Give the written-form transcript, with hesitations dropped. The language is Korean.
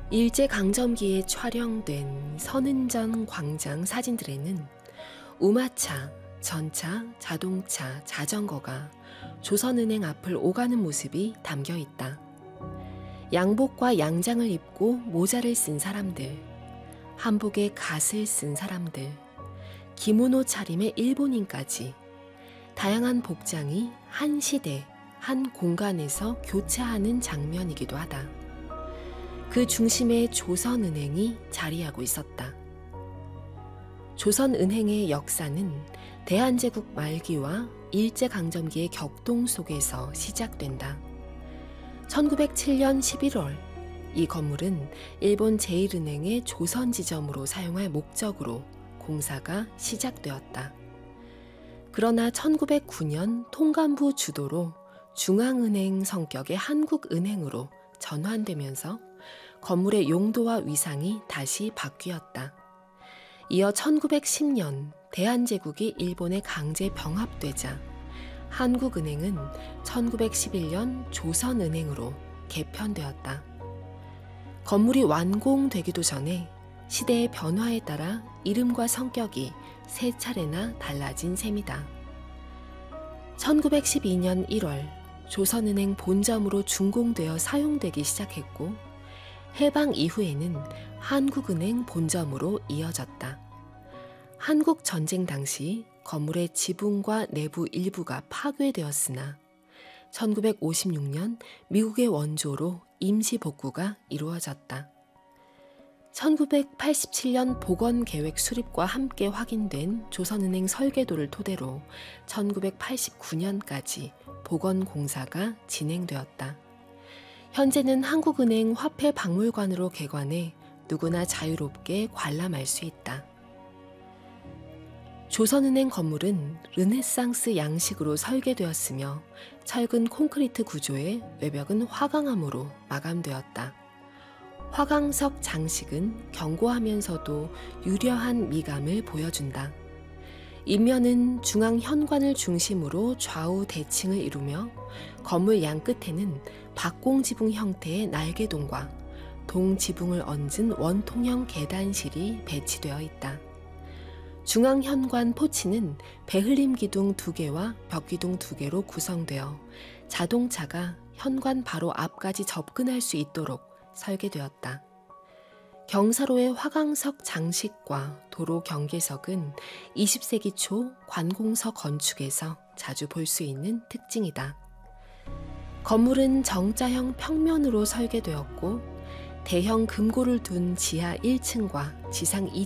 일제강점기에 촬영된 선은전 광장 사진들에는 우마차, 전차, 자동차, 자전거가 조선은행 앞을 오가는 모습이 담겨 있다. 양복과 양장을 입고 모자를 쓴 사람들, 한복에 갓을 쓴 사람들, 기모노 차림의 일본인까지 다양한 복장이 한 시대, 한 공간에서 교차하는 장면이기도 하다. 그 중심에 조선은행이 자리하고 있었다. 조선은행의 역사는 대한제국 말기와 일제강점기의 격동 속에서 시작된다. 1907년 11월 이 건물은 일본 제1은행의 조선지점으로 사용할 목적으로 공사가 시작되었다. 그러나 1909년 통감부 주도로 중앙은행 성격의 한국은행으로 전환되면서 건물의 용도와 위상이 다시 바뀌었다. 이어 1910년 대한제국이 일본에 강제 병합되자 한국은행은 1911년 조선은행으로 개편되었다. 건물이 완공되기도 전에 시대의 변화에 따라 이름과 성격이 세 차례나 달라진 셈이다. 1912년 1월 조선은행 본점으로 준공되어 사용되기 시작했고 해방 이후에는 한국은행 본점으로 이어졌다. 한국전쟁 당시 건물의 지붕과 내부 일부가 파괴되었으나 1956년 미국의 원조로 임시 복구가 이루어졌다. 1987년 복원계획 수립과 함께 확인된 조선은행 설계도를 토대로 1989년까지 복원 공사가 진행되었다. 현재는 한국은행 화폐박물관으로 개관해 누구나 자유롭게 관람할 수 있다. 조선은행 건물은 르네상스 양식으로 설계되었으며 철근 콘크리트 구조의 외벽은 화강암으로 마감되었다. 화강석 장식은 견고하면서도 유려한 미감을 보여준다. 인면은 중앙 현관을 중심으로 좌우 대칭을 이루며 건물 양끝에는 박공지붕 형태의 날개동과 동지붕을 얹은 원통형 계단실이 배치되어 있다. 중앙 현관 포치는 배흘림 기둥 2개와 벽기둥 2개로 구성되어 자동차가 현관 바로 앞까지 접근할 수 있도록 설계되었다. 경사로의 화강석 장식과 도로 경계석은 20세기 초 관공서 건축에서 자주 볼 수 있는 특징이다. 건물은 정자형 평면으로 설계되었고 대형 금고를 둔 지하 1층과 지상